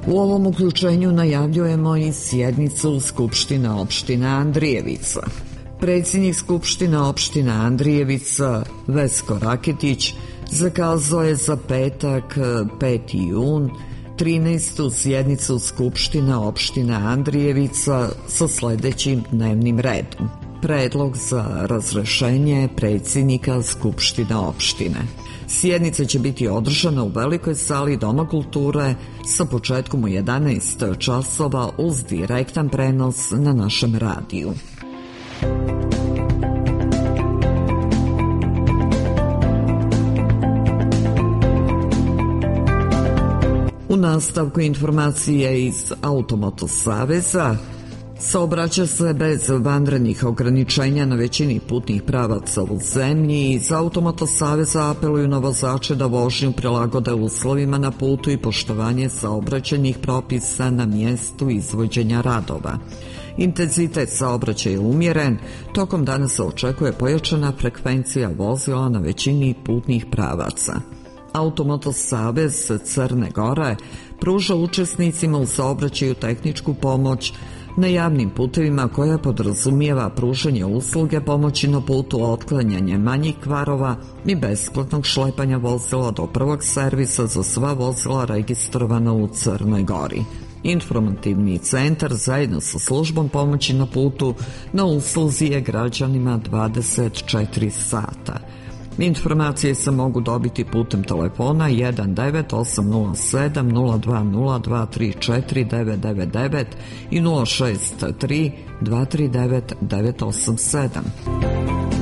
U ovom uključenju najavljujemo i sjednicu Skupštine opštine Andrijevica. Predsjednik Skupštine opštine Andrijevica, Vesko Raketić, zakazao je za petak, 5. jun, 13. sjednicu Skupštine opštine Andrijevica sa sljedećim dnevnim redom. Predlog za razrešenje predsjednika Skupštine opštine. Sjednica će biti održana u velikoj sali Doma kulture sa početkom u 11 časova uz direktan prenos na našem radiju. U nastavku informacije iz Automoto saveza, saobraća se bez vanrednih ograničenja na većini putnih pravaca u zemlji i iz Automoto saveza apeluju na vozače da vožnju prilagode uslovima na putu i poštovanje saobraćajnih propisa na mjestu izvođenja radova. Intenzitet saobraćaja je umjeren, tokom dana se očekuje pojačana frekvencija vozila na većini putnih pravaca. Automoto savez Crne Gore pruža učesnicima u saobraćaju tehničku pomoć na javnim putevima koja podrazumijeva pružanje usluge pomoći na putu, otklanjanje manjih kvarova i besplatnog šlepanja vozila do prvog servisa za sva vozila registrovana u Crnoj Gori. Informativni centar zajedno sa službom pomoći na putu na usluzi je građanima 24 sata. Informacije se mogu dobiti putem telefona 1-900-702-0234-999 i 063-239-987.